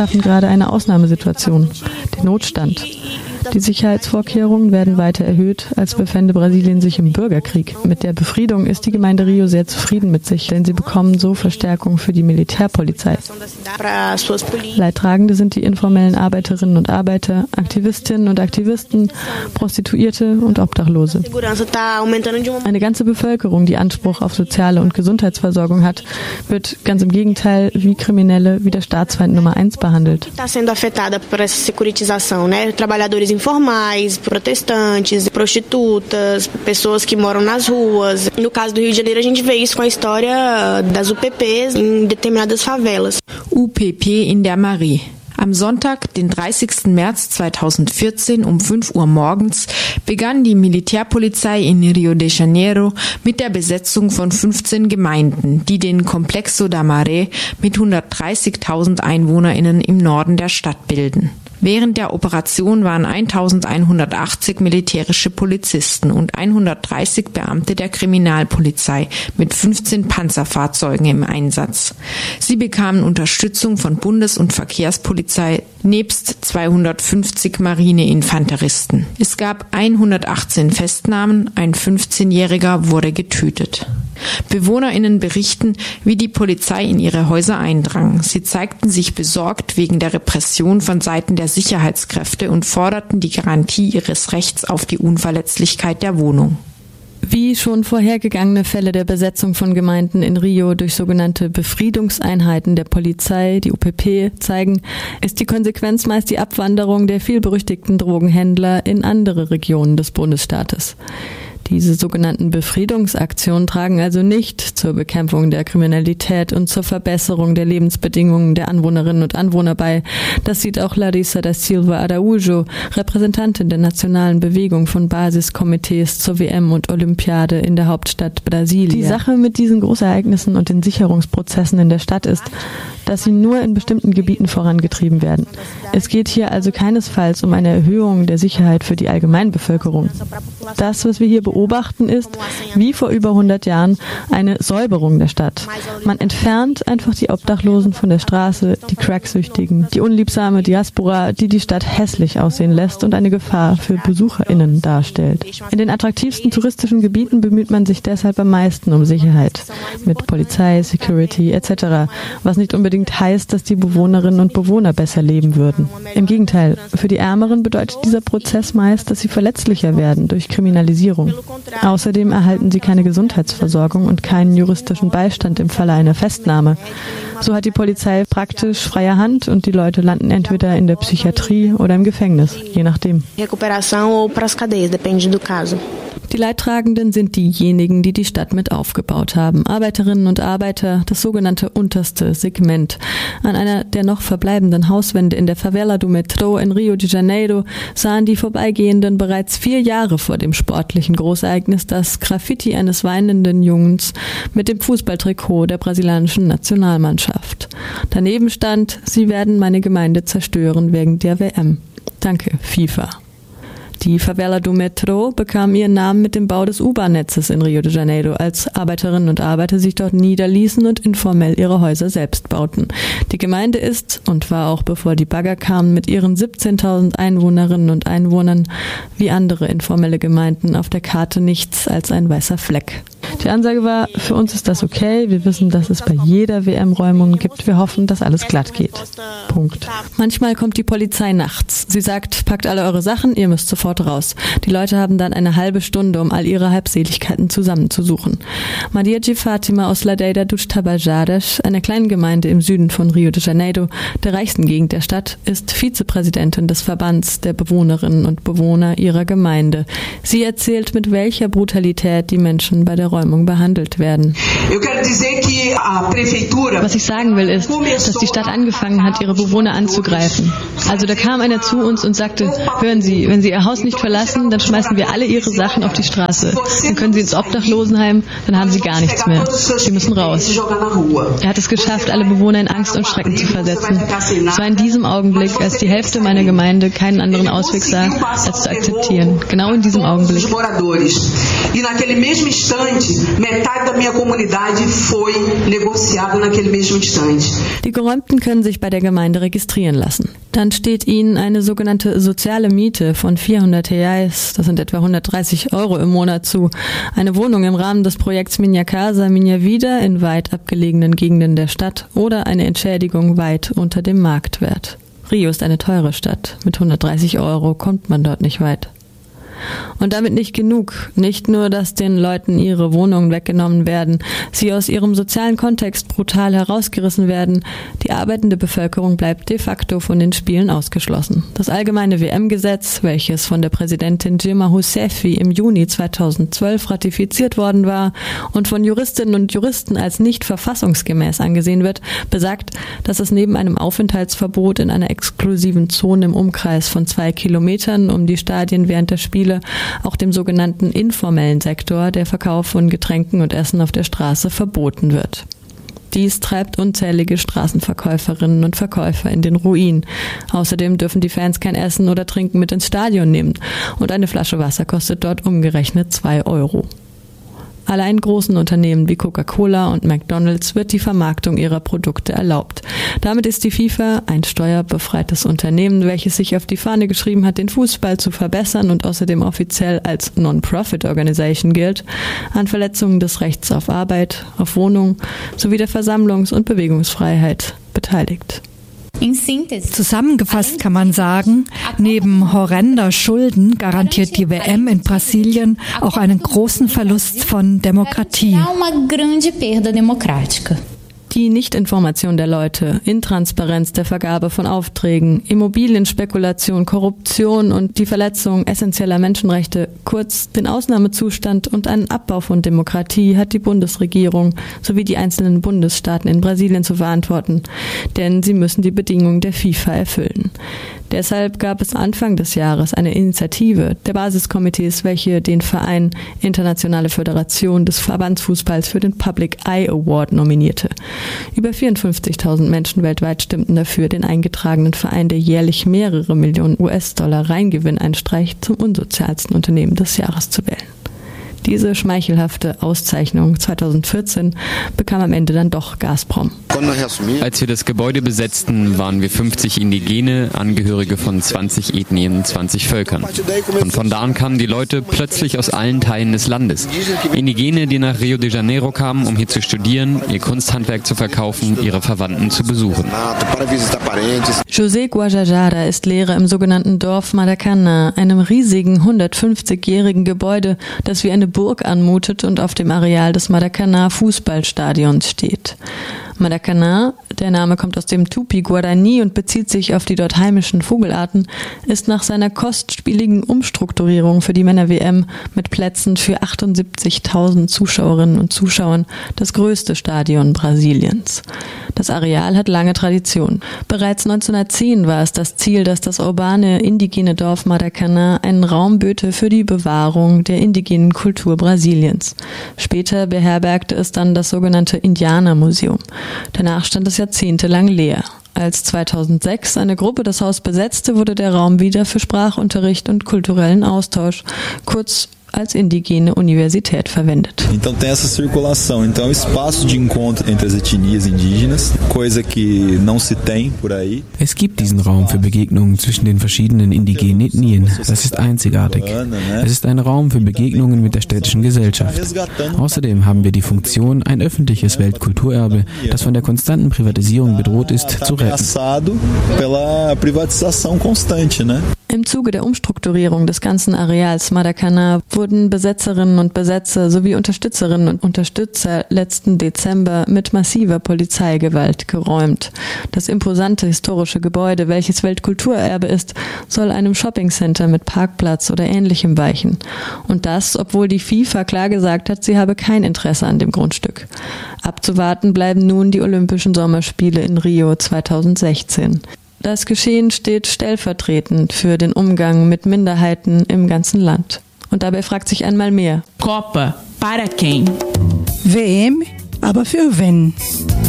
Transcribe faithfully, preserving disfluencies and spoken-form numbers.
schaffen gerade eine Ausnahmesituation, den Notstand. Die Sicherheitsvorkehrungen werden weiter erhöht, als befände Brasilien sich im Bürgerkrieg. Mit der Befriedung ist die Gemeinde Rio sehr zufrieden mit sich, denn sie bekommen so Verstärkung für die Militärpolizei. Leidtragende sind die informellen Arbeiterinnen und Arbeiter, Aktivistinnen und Aktivisten, Prostituierte und Obdachlose. Eine ganze Bevölkerung, die Anspruch auf soziale und Gesundheitsversorgung hat, wird ganz im Gegenteil wie Kriminelle, wie der Staatsfeind Nummer eins behandelt. Informais, protestantes, prostitutas, pessoas que moram nas ruas. No caso do Rio de Janeiro, a gente vê isso com a história das U P Ps em determinadas favelas. U P P in der Marie. Am Sonntag, den dreißigsten März zweitausendvierzehn um fünf Uhr morgens begann die Militärpolizei in Rio de Janeiro mit der Besetzung von fünfzehn Gemeinden, die den Complexo da Maré mit hundertdreißigtausend EinwohnerInnen im Norden der Stadt bilden. Während der Operation waren eintausendeinhundertachtzig militärische Polizisten und hundertdreißig Beamte der Kriminalpolizei mit fünfzehn Panzerfahrzeugen im Einsatz. Sie bekamen Unterstützung von Bundes- und Verkehrspolizei nebst zweihundertfünfzig Marineinfanteristen. Es gab hundertachtzehn Festnahmen, ein fünfzehnjähriger wurde getötet. BewohnerInnen berichten, wie die Polizei in ihre Häuser eindrang. Sie zeigten sich besorgt wegen der Repression von Seiten der Sicherheitskräfte und forderten die Garantie ihres Rechts auf die Unverletzlichkeit der Wohnung. Wie schon vorhergegangene Fälle der Besetzung von Gemeinden in Rio durch sogenannte Befriedungseinheiten der Polizei, die U P P, zeigen, ist die Konsequenz meist die Abwanderung der vielberüchtigten Drogenhändler in andere Regionen des Bundesstaates. Diese sogenannten Befriedungsaktionen tragen also nicht zur Bekämpfung der Kriminalität und zur Verbesserung der Lebensbedingungen der Anwohnerinnen und Anwohner bei. Das sieht auch Larissa da Silva Araújo, Repräsentantin der nationalen Bewegung von Basiskomitees zur W M und Olympiade in der Hauptstadt Brasilia. Die Sache mit diesen Großereignissen und den Sicherungsprozessen in der Stadt ist, dass sie nur in bestimmten Gebieten vorangetrieben werden. Es geht hier also keinesfalls um eine Erhöhung der Sicherheit für die Allgemeinbevölkerung. Das, was wir hier beobachten, ist, wie vor über hundert Jahren, eine Säuberung der Stadt. Man entfernt einfach die Obdachlosen von der Straße, die Cracksüchtigen, die unliebsame Diaspora, die die Stadt hässlich aussehen lässt und eine Gefahr für BesucherInnen darstellt. In den attraktivsten touristischen Gebieten bemüht man sich deshalb am meisten um Sicherheit. Mit Polizei, Security et cetera, was nicht unbedingt heißt, dass die Bewohnerinnen und Bewohner besser leben würden. Im Gegenteil, für die Ärmeren bedeutet dieser Prozess meist, dass sie verletzlicher werden durch Kriminalisierung. Außerdem erhalten sie keine Gesundheitsversorgung und keinen juristischen Beistand im Falle einer Festnahme. So hat die Polizei praktisch freie Hand und die Leute landen entweder in der Psychiatrie oder im Gefängnis, je nachdem. Die Leidtragenden sind diejenigen, die die Stadt mit aufgebaut haben. Arbeiterinnen und Arbeiter, das sogenannte unterste Segment. An einer der noch verbleibenden Hauswände in der Favela do Metrô in Rio de Janeiro sahen die Vorbeigehenden bereits vier Jahre vor dem sportlichen Großereignis das Graffiti eines weinenden Jungens mit dem Fußballtrikot der brasilianischen Nationalmannschaft. Daneben stand, sie werden meine Gemeinde zerstören wegen der W M. Danke, FIFA. Die Favela do Metrô bekam ihren Namen mit dem Bau des U-Bahn-Netzes in Rio de Janeiro, als Arbeiterinnen und Arbeiter sich dort niederließen und informell ihre Häuser selbst bauten. Die Gemeinde ist und war auch bevor die Bagger kamen mit ihren siebzehntausend Einwohnerinnen und Einwohnern wie andere informelle Gemeinden auf der Karte nichts als ein weißer Fleck. Die Ansage war, für uns ist das okay, wir wissen, dass es bei jeder W M Räumung gibt, wir hoffen, dass alles glatt geht. Punkt. Manchmal kommt die Polizei nachts. Sie sagt, packt alle eure Sachen, ihr müsst sofort raus. Die Leute haben dann eine halbe Stunde, um all ihre Halbseligkeiten zusammenzusuchen. Maria de Fatima aus Ladeira dos Tabajaras, einer kleinen Gemeinde im Süden von Rio de Janeiro, der reichsten Gegend der Stadt, ist Vizepräsidentin des Verbands der Bewohnerinnen und Bewohner ihrer Gemeinde. Sie erzählt, mit welcher Brutalität die Menschen bei der Räumung behandelt werden. Was ich sagen will ist, dass die Stadt angefangen hat, ihre Bewohner anzugreifen. Also da kam einer zu uns und sagte, hören Sie, wenn Sie Ihr Haus nicht verlassen, dann schmeißen wir alle Ihre Sachen auf die Straße. Dann können Sie ins Obdachlosenheim, dann haben Sie gar nichts mehr. Sie müssen raus. Er hat es geschafft, alle Bewohner in Angst und Schrecken zu versetzen. Es war in diesem Augenblick, als die Hälfte meiner Gemeinde keinen anderen Ausweg sah, als zu akzeptieren. Genau in diesem Augenblick. E naquele mesmo instante, metade da minha comunidade foi negociada naquele mesmo instante. Die Geräumten können sich bei der Gemeinde registrieren lassen. Dann steht ihnen eine sogenannte soziale Miete von vierhundert Reais, das sind etwa hundertdreißig Euro im Monat zu. Eine Wohnung im Rahmen des Projekts Minha Casa, Minha Vida in weit abgelegenen Gegenden der Stadt oder eine Entschädigung weit unter dem Marktwert. Rio ist eine teure Stadt. Mit hundertdreißig Euro kommt man dort nicht weit. Und damit nicht genug. Nicht nur, dass den Leuten ihre Wohnungen weggenommen werden, sie aus ihrem sozialen Kontext brutal herausgerissen werden, die arbeitende Bevölkerung bleibt de facto von den Spielen ausgeschlossen. Das allgemeine W M-Gesetz, welches von der Präsidentin Dilma Rousseff im Juni zweitausendzwölf ratifiziert worden war und von Juristinnen und Juristen als nicht verfassungsgemäß angesehen wird, besagt, dass es neben einem Aufenthaltsverbot in einer exklusiven Zone im Umkreis von zwei Kilometern um die Stadien während der Spiele auch dem sogenannten informellen Sektor der Verkauf von Getränken und Essen auf der Straße verboten wird. Dies treibt unzählige Straßenverkäuferinnen und Verkäufer in den Ruin. Außerdem dürfen die Fans kein Essen oder Trinken mit ins Stadion nehmen und eine Flasche Wasser kostet dort umgerechnet zwei Euro. Allein großen Unternehmen wie Coca-Cola und McDonald's wird die Vermarktung ihrer Produkte erlaubt. Damit ist die FIFA ein steuerbefreites Unternehmen, welches sich auf die Fahne geschrieben hat, den Fußball zu verbessern und außerdem offiziell als Non-Profit-Organisation gilt, an Verletzungen des Rechts auf Arbeit, auf Wohnung sowie der Versammlungs- und Bewegungsfreiheit beteiligt. Zusammengefasst kann man sagen, neben horrender Schulden garantiert die W M in Brasilien auch einen großen Verlust von Demokratie. Die Nichtinformation der Leute, Intransparenz der Vergabe von Aufträgen, Immobilienspekulation, Korruption und die Verletzung essentieller Menschenrechte, kurz den Ausnahmezustand und einen Abbau von Demokratie hat die Bundesregierung sowie die einzelnen Bundesstaaten in Brasilien zu verantworten, denn sie müssen die Bedingungen der FIFA erfüllen. Deshalb gab es Anfang des Jahres eine Initiative der Basiskomitees, welche den Verein Internationale Föderation des Verbandsfußballs für den Public Eye Award nominierte. Über vierundfünfzigtausend Menschen weltweit stimmten dafür, den eingetragenen Verein, der jährlich mehrere Millionen U S-Dollar Reingewinn einstreicht, zum unsozialsten Unternehmen des Jahres zu wählen. Diese schmeichelhafte Auszeichnung zweitausendvierzehn bekam am Ende dann doch Gazprom. Als wir das Gebäude besetzten, waren wir fünfzig Indigene, Angehörige von zwanzig Ethnien, zwanzig Völkern. Und von da an kamen die Leute plötzlich aus allen Teilen des Landes. Indigene, die nach Rio de Janeiro kamen, um hier zu studieren, ihr Kunsthandwerk zu verkaufen, ihre Verwandten zu besuchen. José Guajajara ist Lehrer im sogenannten Dorf Maracanã, einem riesigen hundertfünfzigjährigen Gebäude, das wie eine Burg anmutet und auf dem Areal des Maracanã Fußballstadions steht. Maracanã, der Name kommt aus dem Tupi-Guarani und bezieht sich auf die dort heimischen Vogelarten, ist nach seiner kostspieligen Umstrukturierung für die Männer-W M mit Plätzen für achtundsiebzigtausend Zuschauerinnen und Zuschauern das größte Stadion Brasiliens. Das Areal hat lange Tradition. Bereits neunzehnhundertzehn war es das Ziel, dass das urbane indigene Dorf Maracanã einen Raum böte für die Bewahrung der indigenen Kultur Brasiliens. Später beherbergte es dann das sogenannte Indianermuseum. Danach stand es jahrzehntelang leer. Als zweitausendsechs eine Gruppe das Haus besetzte, wurde der Raum wieder für Sprachunterricht und kulturellen Austausch, kurz als indigene Universität verwendet. Então tem essa circulação, então espaço de encontro entre as etnias indígenas, coisa que não se tem por aí. Es gibt diesen Raum für Begegnungen zwischen den verschiedenen indigenen Ethnien. Das ist einzigartig. Es ist ein Raum für Begegnungen mit der städtischen Gesellschaft. Außerdem haben wir die Funktion, ein öffentliches Weltkulturerbe, das von der konstanten Privatisierung bedroht ist, zu retten. Pela privatização constante, né? Im Zuge der Umstrukturierung des ganzen Areals Maracanã wurden Besetzerinnen und Besetzer sowie Unterstützerinnen und Unterstützer letzten Dezember mit massiver Polizeigewalt geräumt. Das imposante historische Gebäude, welches Weltkulturerbe ist, soll einem Shoppingcenter mit Parkplatz oder Ähnlichem weichen. Und das, obwohl die FIFA klar gesagt hat, sie habe kein Interesse an dem Grundstück. Abzuwarten bleiben nun die Olympischen Sommerspiele in Rio zweitausendsechzehn. Das Geschehen steht stellvertretend für den Umgang mit Minderheiten im ganzen Land. Und dabei fragt sich einmal mehr. Copa, para quem? W M, aber für wen?